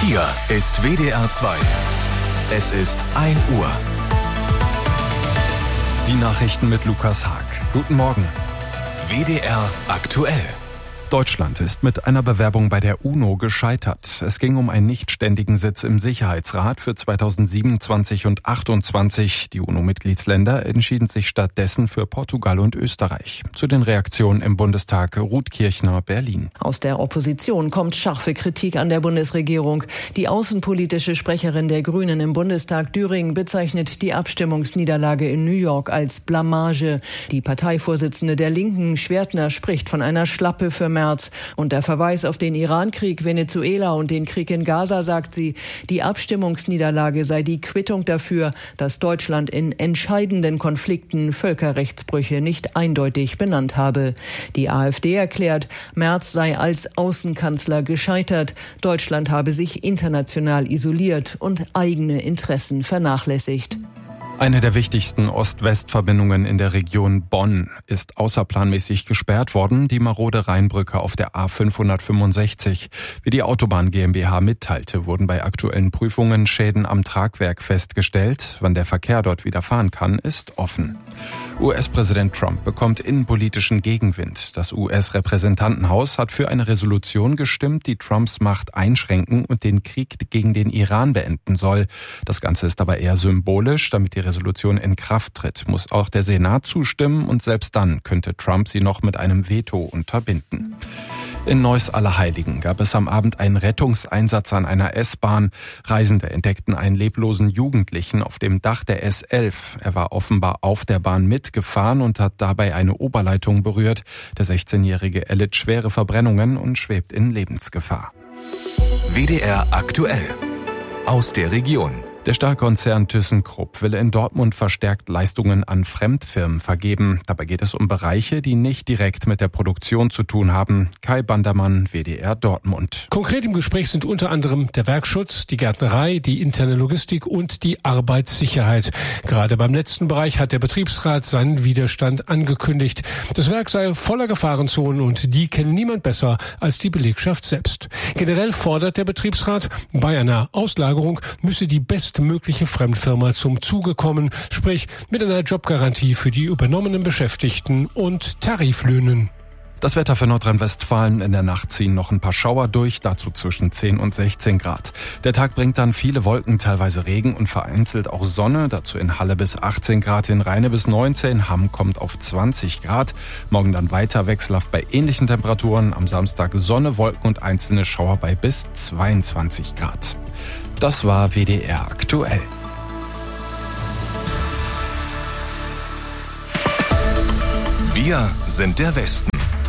Hier ist WDR 2. Es ist 1 Uhr. Die Nachrichten mit Lukas Haag. Guten Morgen. WDR aktuell. Deutschland ist mit einer Bewerbung bei der UNO gescheitert. Es ging um einen nichtständigen Sitz im Sicherheitsrat für 2027 und 2028. Die UNO-Mitgliedsländer entschieden sich stattdessen für Portugal und Österreich. Zu den Reaktionen im Bundestag: Ruth Kirchner, Berlin. Aus der Opposition kommt scharfe Kritik an der Bundesregierung. Die außenpolitische Sprecherin der Grünen im Bundestag, Düring, bezeichnet die Abstimmungsniederlage in New York als Blamage. Die Parteivorsitzende der Linken, Schwertner, spricht von einer Schlappe für März. Und der Verweis auf den Irankrieg, Venezuela und den Krieg in Gaza, sagt sie, die Abstimmungsniederlage sei die Quittung dafür, dass Deutschland in entscheidenden Konflikten Völkerrechtsbrüche nicht eindeutig benannt habe. Die AfD erklärt, Merz sei als Außenkanzler gescheitert. Deutschland habe sich international isoliert und eigene Interessen vernachlässigt. Eine der wichtigsten Ost-West-Verbindungen in der Region Bonn ist außerplanmäßig gesperrt worden, die marode Rheinbrücke auf der A565. Wie die Autobahn GmbH mitteilte, wurden bei aktuellen Prüfungen Schäden am Tragwerk festgestellt. Wann der Verkehr dort wieder fahren kann, ist offen. US-Präsident Trump bekommt innenpolitischen Gegenwind. Das US-Repräsentantenhaus hat für eine Resolution gestimmt, die Trumps Macht einschränken und den Krieg gegen den Iran beenden soll. Das Ganze ist aber eher symbolisch. Damit die Resolution in Kraft tritt, muss auch der Senat zustimmen und selbst dann könnte Trump sie noch mit einem Veto unterbinden. In Neuss-Allerheiligen gab es am Abend einen Rettungseinsatz an einer S-Bahn. Reisende entdeckten einen leblosen Jugendlichen auf dem Dach der S11. Er war offenbar auf der Bahn mitgefahren und hat dabei eine Oberleitung berührt. Der 16-Jährige erlitt schwere Verbrennungen und schwebt in Lebensgefahr. WDR aktuell. Aus der Region. Der Stahlkonzern ThyssenKrupp will in Dortmund verstärkt Leistungen an Fremdfirmen vergeben. Dabei geht es um Bereiche, die nicht direkt mit der Produktion zu tun haben. Kai Bandermann, WDR Dortmund. Konkret im Gespräch sind unter anderem der Werkschutz, die Gärtnerei, die interne Logistik und die Arbeitssicherheit. Gerade beim letzten Bereich hat der Betriebsrat seinen Widerstand angekündigt. Das Werk sei voller Gefahrenzonen und die kennt niemand besser als die Belegschaft selbst. Generell fordert der Betriebsrat, bei einer Auslagerung müsse die bestmögliche Fremdfirma zum Zuge kommen, sprich mit einer Jobgarantie für die übernommenen Beschäftigten und Tariflöhnen. Das Wetter für Nordrhein-Westfalen: in der Nacht ziehen noch ein paar Schauer durch, dazu zwischen 10 und 16 Grad. Der Tag bringt dann viele Wolken, teilweise Regen und vereinzelt auch Sonne, dazu in Halle bis 18 Grad, in Rheine bis 19, Hamm kommt auf 20 Grad. Morgen dann weiter wechselhaft bei ähnlichen Temperaturen, am Samstag Sonne, Wolken und einzelne Schauer bei bis 22 Grad. Das war WDR aktuell. Wir sind der Westen.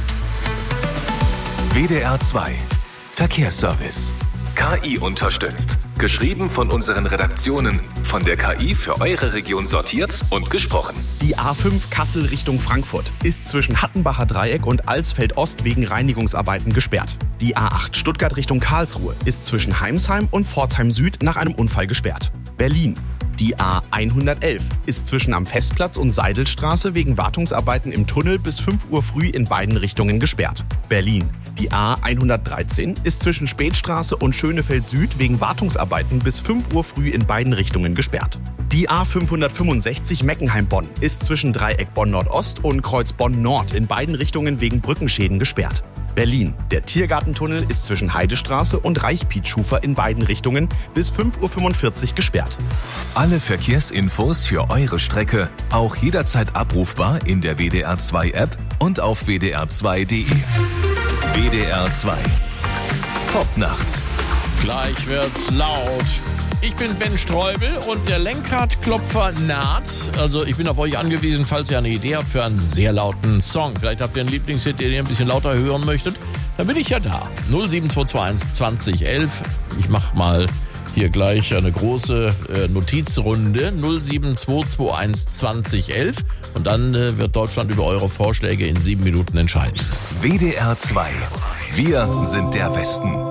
WDR 2 Verkehrsservice. KI unterstützt. Geschrieben von unseren Redaktionen. Von der KI für eure Region sortiert und gesprochen. Die A5 Kassel Richtung Frankfurt ist zwischen Hattenbacher Dreieck und Alsfeld Ost wegen Reinigungsarbeiten gesperrt. Die A8 Stuttgart Richtung Karlsruhe ist zwischen Heimsheim und Pforzheim Süd nach einem Unfall gesperrt. Berlin. Die A111 ist zwischen am Festplatz und Seidelstraße wegen Wartungsarbeiten im Tunnel bis 5 Uhr früh in beiden Richtungen gesperrt. Berlin. Die A113 ist zwischen Spätstraße und Schönefeld Süd wegen Wartungsarbeiten bis 5 Uhr früh in beiden Richtungen gesperrt. Die A565 Meckenheim-Bonn ist zwischen Dreieck Bonn-Nordost und Kreuz Bonn-Nord in beiden Richtungen wegen Brückenschäden gesperrt. Berlin. Der Tiergartentunnel ist zwischen Heidestraße und Reichpietschufer in beiden Richtungen bis 5.45 Uhr gesperrt. Alle Verkehrsinfos für eure Strecke auch jederzeit abrufbar in der WDR 2 App und auf wdr2.de. WDR 2 Popnacht. Gleich wird's laut. Ich bin Ben Streubel und der Lenkradklopfer naht. Also ich bin auf euch angewiesen, falls ihr eine Idee habt für einen sehr lauten Song. Vielleicht habt ihr einen Lieblingshit, den ihr ein bisschen lauter hören möchtet. Dann bin ich ja da. 07221 2011. Ich mach mal hier gleich eine große Notizrunde. 07221 2011. Und dann wird Deutschland über eure Vorschläge in 7 Minuten entscheiden. WDR 2. Wir sind der Westen.